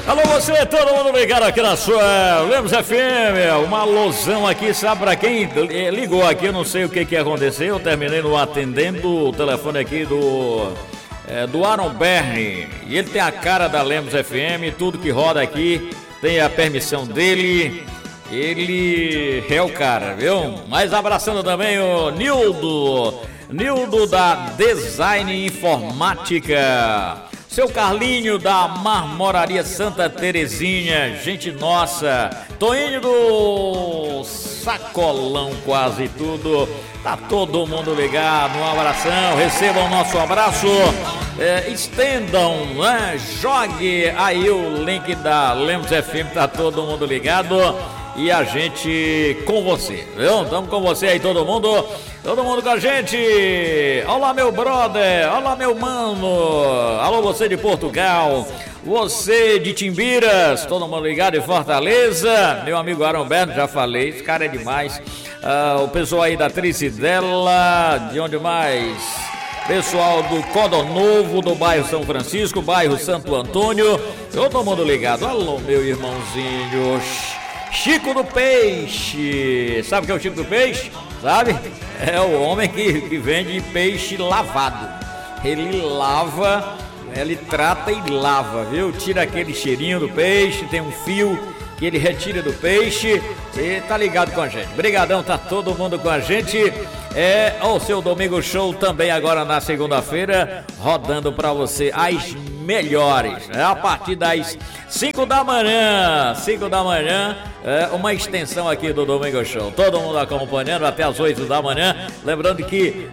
Alô, você, todo mundo ligado aqui na sua Lemos FM, uma alusão aqui, sabe pra quem ligou aqui, eu não sei o que aconteceu, eu terminei no atendendo o telefone aqui do Aaron Berni, e ele tem a cara da Lemos FM, tudo que roda aqui tem a permissão dele, ele é o cara, viu? Mas abraçando também o Nildo da Design Informática, seu Carlinho da Marmoraria Santa Terezinha, gente nossa, Toninho do Sacolão, quase tudo, tá todo mundo ligado, um abração, recebam o nosso abraço, estendam, né? Jogue aí o link da Lemos FM, tá todo mundo ligado. E a gente com você, viu? Estamos com você aí, todo mundo com a gente. Olá, meu brother, olá, meu mano. Alô, você de Portugal, você de Timbiras, todo mundo ligado em Fortaleza. Meu amigo Aaron Berno, já falei, esse cara é demais. O pessoal aí da Tricidela, de onde mais? Pessoal do Codó Novo, do bairro São Francisco, bairro Santo Antônio, todo mundo ligado. Alô, meu irmãozinho Chico do Peixe, sabe o que é o Chico do Peixe? Sabe? É o homem que vende peixe lavado. Ele lava, ele trata e lava, viu? Tira aquele cheirinho do peixe, tem um fio que ele retira do peixe e tá ligado com a gente. Brigadão, tá todo mundo com a gente. O seu Domingo Show também agora na segunda-feira, rodando pra você as melhores, a partir das 5 da manhã, uma extensão aqui do Domingo Show, todo mundo acompanhando até as 8 da manhã, lembrando que,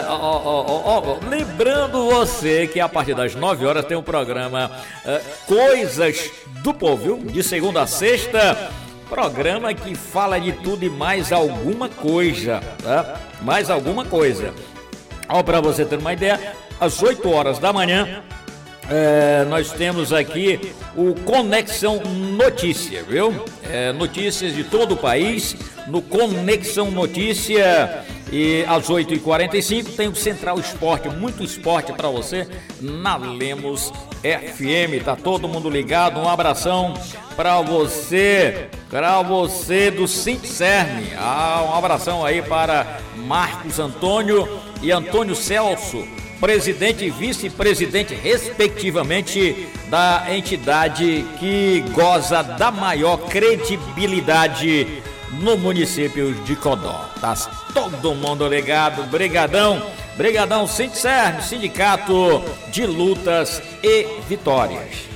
lembrando você que a partir das 9 horas tem um programa Coisas do Povo, viu? De segunda a sexta, programa que fala de tudo e mais alguma coisa, tá? Mais alguma coisa. Ó, pra você ter uma ideia, às 8 horas da manhã, nós temos aqui o Conexão Notícia, viu? Notícias de todo o país no Conexão Notícia. E às 8h45 tem o Central Esporte, muito esporte para você na Lemos FM. Tá todo mundo ligado, um abração para você do Sintcerme. Um abração aí para Marcos Antônio e Antônio Celso, presidente e vice-presidente, respectivamente, da entidade que goza da maior credibilidade no município de Codó. Tá todo mundo ligado, brigadão, Sintcerme, Sindicato de Lutas e Vitórias.